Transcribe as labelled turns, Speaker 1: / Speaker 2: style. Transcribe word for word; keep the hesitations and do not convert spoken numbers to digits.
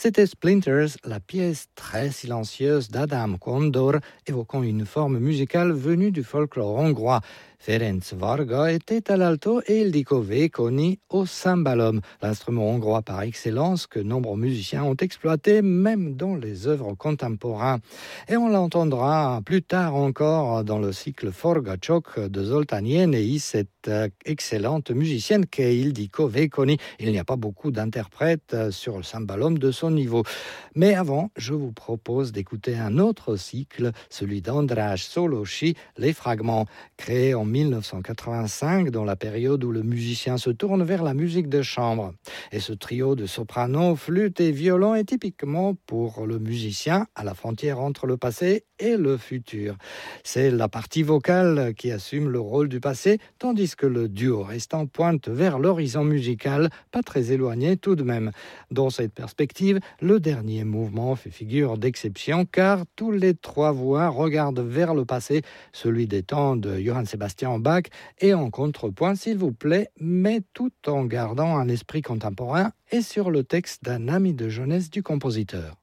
Speaker 1: C'était Splinters, la pièce très silencieuse d'Adám Kondor, évoquant une forme musicale venue du folklore hongrois. Ferenc Varga était à l'alto et Ildikó Vékony au cymbalum, l'instrument hongrois par excellence que nombreux musiciens ont exploité même dans les œuvres contemporaines. Et on l'entendra plus tard encore dans le cycle Forgacsok de Zoltán Jenei, cette excellente musicienne qu'est Ildikó Vékony. Il n'y a pas beaucoup d'interprètes sur le cymbalum de son niveau. Mais avant, je vous propose d'écouter un autre cycle, celui d'András Szolósi, Les Fragments, créé en dix-neuf cent quatre-vingt-cinq, dans la période où le musicien se tourne vers la musique de chambre. Et ce trio de soprano, flûte et violon est typiquement pour le musicien à la frontière entre le passé et le futur. C'est la partie vocale qui assume le rôle du passé, tandis que le duo restant pointe vers l'horizon musical, pas très éloigné tout de même. Dans cette perspective, le dernier mouvement fait figure d'exception car tous les trois voix regardent vers le passé, celui des temps de Johann Sebastian Bach, et en contrepoint, s'il vous plaît, mais tout en gardant un esprit contemporain et sur le texte d'un ami de jeunesse du compositeur.